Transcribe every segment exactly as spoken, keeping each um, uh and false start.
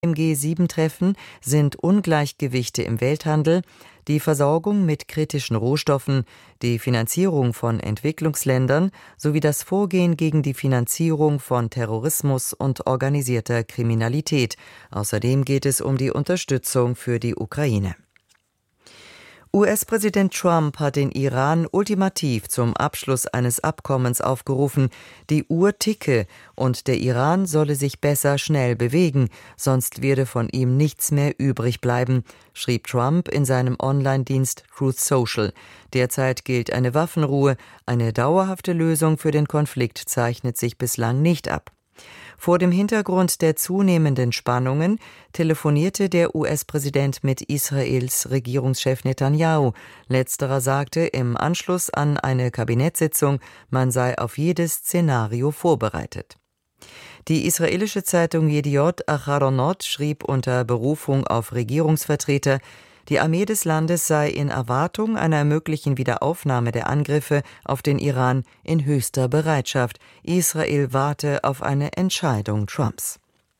Im G sieben Treffen sind Ungleichgewichte im Welthandel, die Versorgung mit kritischen Rohstoffen, die Finanzierung von Entwicklungsländern sowie das Vorgehen gegen die Finanzierung von Terrorismus und organisierter Kriminalität. Außerdem geht es um die Unterstützung für die Ukraine. U S-Präsident Trump hat den Iran ultimativ zum Abschluss eines Abkommens aufgerufen. Die Uhr ticke und der Iran solle sich besser schnell bewegen, sonst werde von ihm nichts mehr übrig bleiben, schrieb Trump in seinem Online-Dienst Truth Social. Derzeit gilt eine Waffenruhe. Eine dauerhafte Lösung für den Konflikt zeichnet sich bislang nicht ab. Vor dem Hintergrund der zunehmenden Spannungen telefonierte der U S-Präsident mit Israels Regierungschef Netanyahu. Letzterer sagte im Anschluss an eine Kabinettssitzung, man sei auf jedes Szenario vorbereitet. Die israelische Zeitung Yediot Acharonot schrieb unter Berufung auf Regierungsvertreter, die Armee des Landes sei in Erwartung einer möglichen Wiederaufnahme der Angriffe auf den Iran in höchster Bereitschaft. Israel warte auf eine Entscheidung Trumps.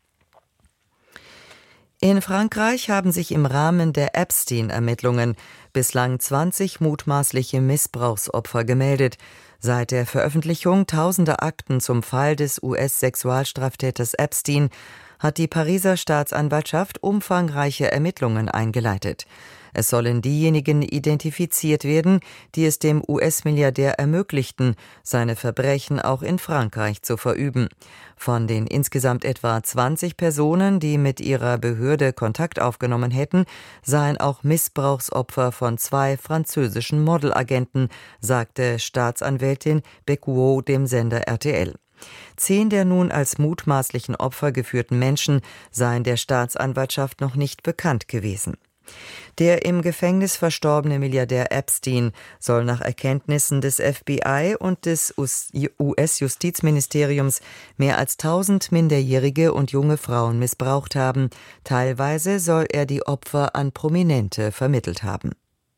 In Frankreich haben sich im Rahmen der Epstein-Ermittlungen bislang zwanzig mutmaßliche Missbrauchsopfer gemeldet. Seit der Veröffentlichung tausender Akten zum Fall des U S-Sexualstraftäters Epstein hat die Pariser Staatsanwaltschaft umfangreiche Ermittlungen eingeleitet. Es sollen diejenigen identifiziert werden, die es dem U S-Milliardär ermöglichten, seine Verbrechen auch in Frankreich zu verüben. Von den insgesamt etwa zwanzig Personen, die mit ihrer Behörde Kontakt aufgenommen hätten, seien auch Missbrauchsopfer von zwei französischen Modelagenten, sagte Staatsanwältin Becquot dem Sender R T L. Zehn der nun als mutmaßlichen Opfer geführten Menschen seien der Staatsanwaltschaft noch nicht bekannt gewesen. Der im Gefängnis verstorbene Milliardär Epstein soll nach Erkenntnissen des F B I und des U S-Justizministeriums mehr als tausend minderjährige und junge Frauen missbraucht haben. Teilweise soll er die Opfer an Prominente vermittelt haben.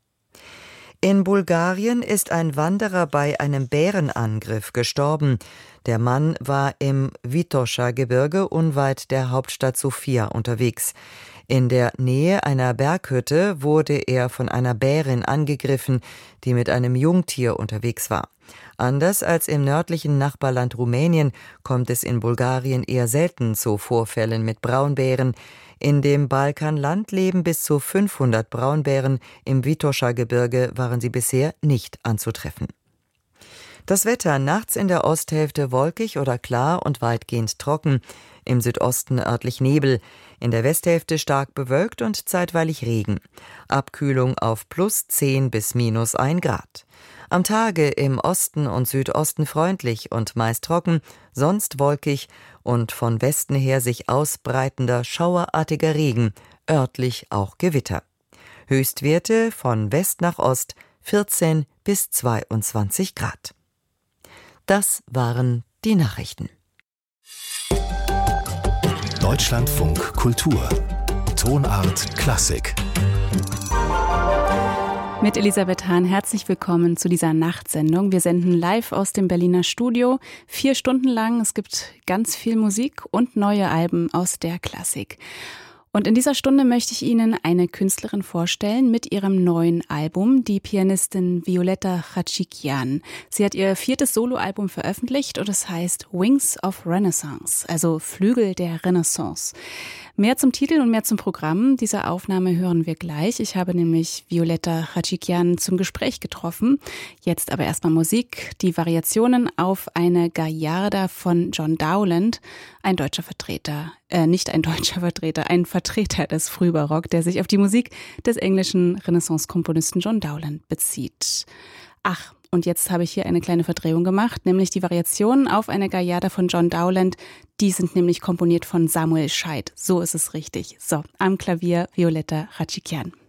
In Bulgarien ist ein Wanderer bei einem Bärenangriff gestorben. Der Mann war im Vitoscher Gebirge unweit der Hauptstadt Sofia unterwegs. In der Nähe einer Berghütte wurde er von einer Bärin angegriffen, die mit einem Jungtier unterwegs war. Anders als im nördlichen Nachbarland Rumänien kommt es in Bulgarien eher selten zu Vorfällen mit Braunbären. In dem Balkanland leben bis zu fünfhundert Braunbären, im Vitoscher Gebirge waren sie bisher nicht anzutreffen. Das Wetter: nachts in der Osthälfte wolkig oder klar und weitgehend trocken, im Südosten örtlich Nebel, in der Westhälfte stark bewölkt und zeitweilig Regen. Abkühlung auf plus zehn bis minus ein Grad. Am Tage im Osten und Südosten freundlich und meist trocken, sonst wolkig und von Westen her sich ausbreitender schauerartiger Regen, örtlich auch Gewitter. Höchstwerte von West nach Ost vierzehn bis zweiundzwanzig Grad. Das waren die Nachrichten. Deutschlandfunk Kultur. Tonart Klassik. Mit Elisabeth Hahn herzlich willkommen zu dieser Nachtsendung. Wir senden live aus dem Berliner Studio, vier Stunden lang. Es gibt ganz viel Musik und neue Alben aus der Klassik. Und in dieser Stunde möchte ich Ihnen eine Künstlerin vorstellen mit ihrem neuen Album, die Pianistin Violetta Khachikyan. Sie hat ihr viertes Soloalbum veröffentlicht und es heißt Wings of Renaissance, also Flügel der Renaissance. Mehr zum Titel und mehr zum Programm dieser Aufnahme hören wir gleich. Ich habe nämlich Violetta Khachikyan zum Gespräch getroffen. Jetzt aber erstmal Musik. Die Variationen auf eine Gallarda von John Dowland, ein deutscher Vertreter, äh, nicht ein deutscher Vertreter, ein Vertreter des Frühbarock, der sich auf die Musik des englischen Renaissance-Komponisten John Dowland bezieht. Ach, und jetzt habe ich hier eine kleine Verdrehung gemacht, nämlich die Variationen auf eine Gallarda von John Dowland, die sind nämlich komponiert von Samuel Scheidt. So ist es richtig. So, am Klavier Violetta Khachikyan.